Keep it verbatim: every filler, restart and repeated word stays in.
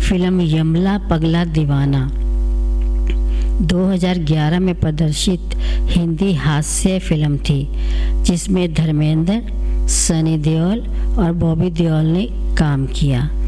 Film यमला पगला दीवाना दो हज़ार ग्यारह में प्रदर्शित हिंदी हास्य फिल्म थी, जिसमें धर्मेंद्र, सनी देओल और बॉबी देओल ने काम किया।